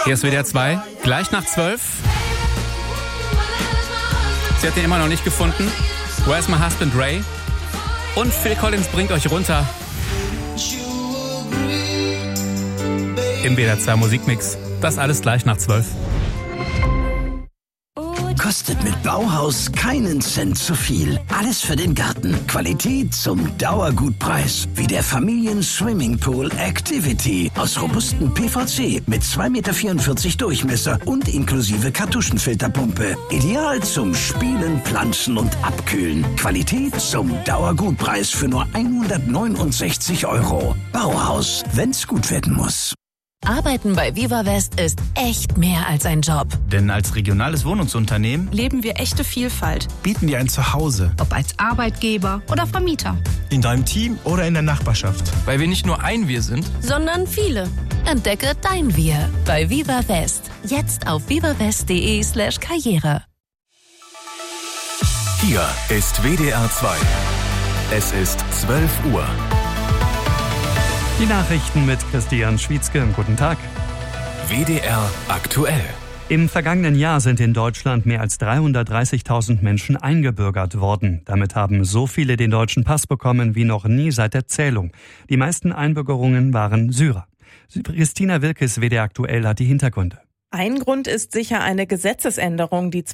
Hier ist WDR 2, gleich nach 12. Sie hat ihn immer noch nicht gefunden. Where's My Husband Ray? Und Phil Collins bringt euch runter. Im WDR 2 Musikmix. Das alles gleich nach 12. Kostet mit Bauhaus keinen Cent zu viel. Alles für den Garten. Qualität zum Dauergutpreis. Wie der Familien-Swimmingpool Activity aus robustem PVC mit 2,44 Meter Durchmesser und inklusive Kartuschenfilterpumpe. Ideal zum Spielen, Planschen und Abkühlen. Qualität zum Dauergutpreis für nur 169 €. Bauhaus, wenn's gut werden muss. Arbeiten bei Viva West ist echt mehr als ein Job. Denn als regionales Wohnungsunternehmen leben wir echte Vielfalt. bieten wir ein Zuhause. Ob als Arbeitgeber oder Vermieter. In deinem Team oder in der Nachbarschaft. Weil wir nicht nur ein Wir sind, sondern viele. Entdecke dein Wir bei Viva West. Jetzt auf vivawest.de/Karriere. Hier ist WDR 2. Es ist 12 Uhr. Die Nachrichten mit Christian Schwietzke. Guten Tag. WDR aktuell. Im vergangenen Jahr sind in Deutschland mehr als 330.000 Menschen eingebürgert worden. Damit haben so viele den deutschen Pass bekommen wie noch nie seit der Zählung. Die meisten Einbürgerungen waren Syrer. Christina Wilkes, WDR aktuell, hat die Hintergründe. Ein Grund ist sicher eine Gesetzesänderung, die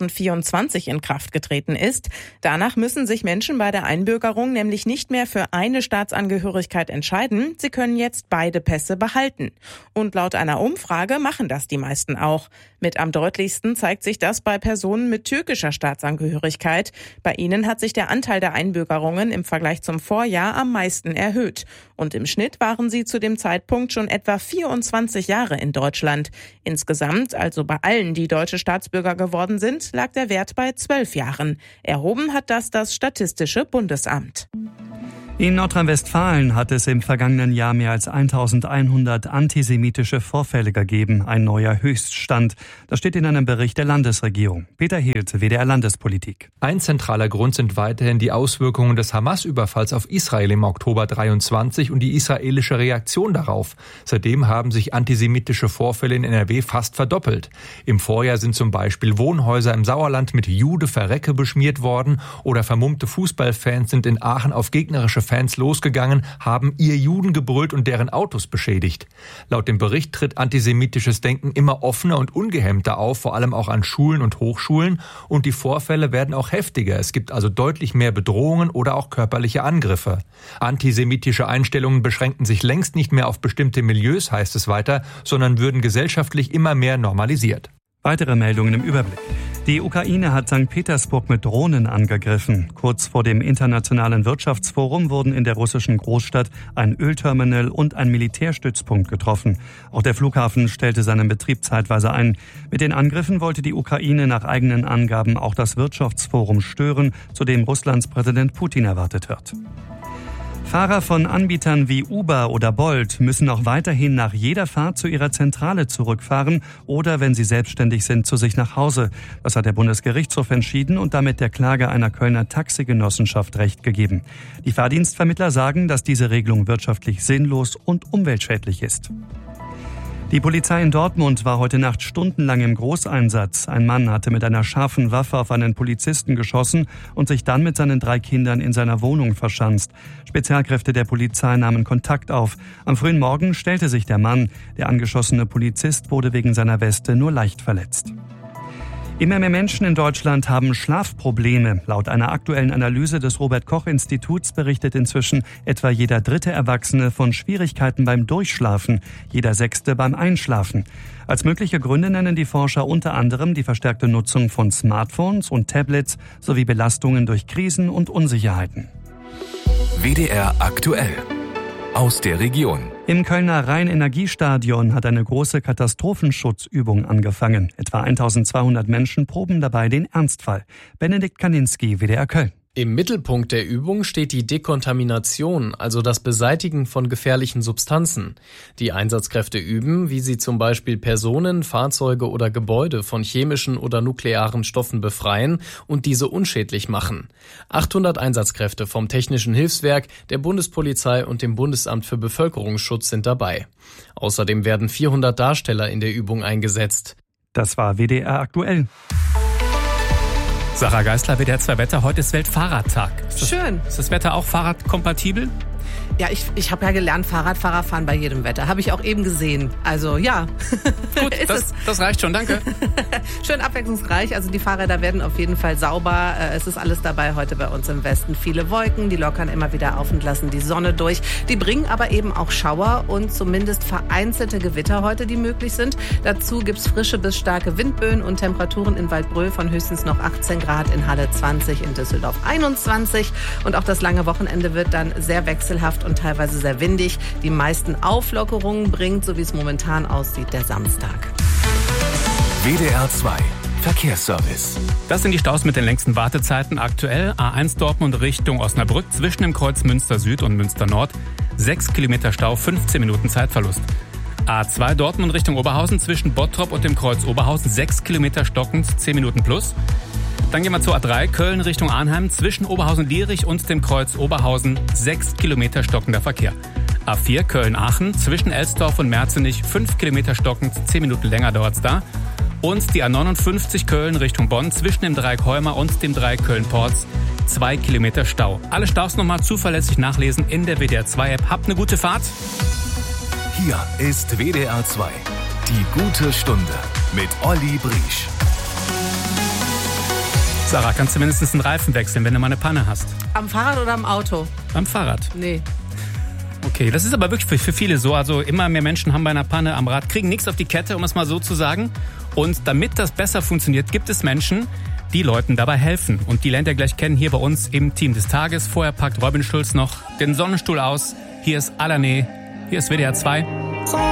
2024 in Kraft getreten ist. Danach müssen sich Menschen bei der Einbürgerung nämlich nicht mehr für eine Staatsangehörigkeit entscheiden. Sie können jetzt beide Pässe behalten. Und laut einer Umfrage machen das die meisten auch. Mit am deutlichsten zeigt sich das bei Personen mit türkischer Staatsangehörigkeit. Bei ihnen hat sich der Anteil der Einbürgerungen im Vergleich zum Vorjahr am meisten erhöht. Und im Schnitt waren sie zu dem Zeitpunkt schon etwa 24 Jahre in Deutschland. Insgesamt, also bei allen, die deutsche Staatsbürger geworden sind, lag der Wert bei 12 Jahren. Erhoben hat das Statistische Bundesamt. In Nordrhein-Westfalen hat es im vergangenen Jahr mehr als 1100 antisemitische Vorfälle gegeben. Ein neuer Höchststand. Das steht in einem Bericht der Landesregierung. Peter Hielt, WDR Landespolitik. Ein zentraler Grund sind weiterhin die Auswirkungen des Hamas-Überfalls auf Israel im Oktober 23 und die israelische Reaktion darauf. Seitdem haben sich antisemitische Vorfälle in NRW fast verdoppelt. Im Vorjahr sind zum Beispiel Wohnhäuser im Sauerland mit Jude verrecke beschmiert worden oder vermummte Fußballfans sind in Aachen auf gegnerische Fans losgegangen, haben ihr Juden gebrüllt und deren Autos beschädigt. Laut dem Bericht tritt antisemitisches Denken immer offener und ungehemmter auf, vor allem auch an Schulen und Hochschulen. Und die Vorfälle werden auch heftiger. Es gibt also deutlich mehr Bedrohungen oder auch körperliche Angriffe. Antisemitische Einstellungen beschränken sich längst nicht mehr auf bestimmte Milieus, heißt es weiter, sondern würden gesellschaftlich immer mehr normalisiert. Weitere Meldungen im Überblick. Die Ukraine hat St. Petersburg mit Drohnen angegriffen. Kurz vor dem Internationalen Wirtschaftsforum wurden in der russischen Großstadt ein Ölterminal und ein Militärstützpunkt getroffen. Auch der Flughafen stellte seinen Betrieb zeitweise ein. Mit den Angriffen wollte die Ukraine nach eigenen Angaben auch das Wirtschaftsforum stören, zu dem Russlands Präsident Putin erwartet wird. Fahrer von Anbietern wie Uber oder Bolt müssen auch weiterhin nach jeder Fahrt zu ihrer Zentrale zurückfahren oder, wenn sie selbstständig sind, zu sich nach Hause. Das hat der Bundesgerichtshof entschieden und damit der Klage einer Kölner Taxigenossenschaft Recht gegeben. Die Fahrdienstvermittler sagen, dass diese Regelung wirtschaftlich sinnlos und umweltschädlich ist. Die Polizei in Dortmund war heute Nacht stundenlang im Großeinsatz. Ein Mann hatte mit einer scharfen Waffe auf einen Polizisten geschossen und sich dann mit seinen 3 Kindern in seiner Wohnung verschanzt. Spezialkräfte der Polizei nahmen Kontakt auf. Am frühen Morgen stellte sich der Mann. Der angeschossene Polizist wurde wegen seiner Weste nur leicht verletzt. Immer mehr Menschen in Deutschland haben Schlafprobleme. Laut einer aktuellen Analyse des Robert-Koch-Instituts berichtet inzwischen etwa jeder 3. Erwachsene von Schwierigkeiten beim Durchschlafen, jeder 6. beim Einschlafen. Als mögliche Gründe nennen die Forscher unter anderem die verstärkte Nutzung von Smartphones und Tablets sowie Belastungen durch Krisen und Unsicherheiten. WDR aktuell. Aus der Region. Im Kölner Rhein-Energiestadion hat eine große Katastrophenschutzübung angefangen. Etwa 1200 Menschen proben dabei den Ernstfall. Benedikt Kaninski, WDR Köln. Im Mittelpunkt der Übung steht die Dekontamination, also das Beseitigen von gefährlichen Substanzen. Die Einsatzkräfte üben, wie sie zum Beispiel Personen, Fahrzeuge oder Gebäude von chemischen oder nuklearen Stoffen befreien und diese unschädlich machen. 800 Einsatzkräfte vom Technischen Hilfswerk, der Bundespolizei und dem Bundesamt für Bevölkerungsschutz sind dabei. Außerdem werden 400 Darsteller in der Übung eingesetzt. Das war WDR aktuell. Sarah Geisler, WDR 2 Wetter. Heute ist Weltfahrradtag. Schön. Ist das Wetter auch fahrradkompatibel? Ja, ich habe ja gelernt, Fahrradfahrer fahren bei jedem Wetter. Habe ich auch eben gesehen. Also ja. Gut, das reicht schon, danke. Schön abwechslungsreich. Also die Fahrräder werden auf jeden Fall sauber. Es ist alles dabei heute bei uns im Westen. Viele Wolken, die lockern immer wieder auf und lassen die Sonne durch. Die bringen aber eben auch Schauer und zumindest vereinzelte Gewitter heute, die möglich sind. Dazu gibt's frische bis starke Windböen und Temperaturen in Waldbröl von höchstens noch 18 Grad, in Halle 20, in Düsseldorf 21. Und auch das lange Wochenende wird dann sehr wechselhaft und teilweise sehr windig. Die meisten Auflockerungen bringt, so wie es momentan aussieht, der Samstag. WDR 2 Verkehrsservice. Das sind die Staus mit den längsten Wartezeiten aktuell. A1 Dortmund Richtung Osnabrück zwischen dem Kreuz Münster Süd und Münster Nord. 6 Kilometer Stau, 15 Minuten Zeitverlust. A2 Dortmund Richtung Oberhausen zwischen Bottrop und dem Kreuz Oberhausen. 6 Kilometer stockend, 10 Minuten plus. Dann gehen wir zur A3 Köln Richtung Arnheim zwischen Oberhausen-Lierich und dem Kreuz Oberhausen. 6 Kilometer stockender Verkehr. A4 Köln-Aachen zwischen Elsdorf und Merzenich. 5 Kilometer stockend, 10 Minuten länger dauert's da. Und die A59 Köln Richtung Bonn zwischen dem Dreieck Heumer und dem Dreieck Köln-Porz. 2 Kilometer Stau. Alle Staus nochmal zuverlässig nachlesen in der WDR 2 App. Habt eine gute Fahrt. Hier ist WDR 2. Die gute Stunde mit Olli Briesch. Sarah, kannst du mindestens einen Reifen wechseln, wenn du mal eine Panne hast? Am Fahrrad oder am Auto? Am Fahrrad. Nee. Okay, das ist aber wirklich für viele so. Also immer mehr Menschen haben bei einer Panne am Rad, kriegen nichts auf die Kette, um es mal so zu sagen. Und damit das besser funktioniert, gibt es Menschen, die Leuten dabei helfen. Und die lernt ihr gleich kennen hier bei uns im Team des Tages. Vorher packt Robin Schulz noch den Sonnenstuhl aus. Hier ist Alané, hier ist WDR 2.